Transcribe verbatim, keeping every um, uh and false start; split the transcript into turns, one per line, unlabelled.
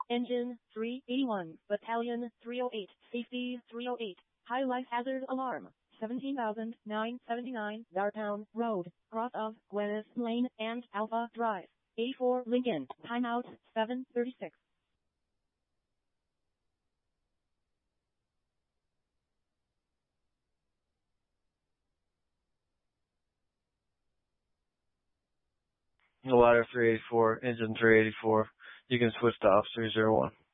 Engine three eighty-one, Battalion three oh eight, Safety three oh eight, High Life Hazard Alarm, seventeen thousand nine hundred seventy-nine, Dartown Road, cross of Gwyneth Lane and Alpha Drive, A four Lincoln, timeout seven thirty-six.
Ladder three eighty-four, engine three eighty-four. You can switch to Officer zero one.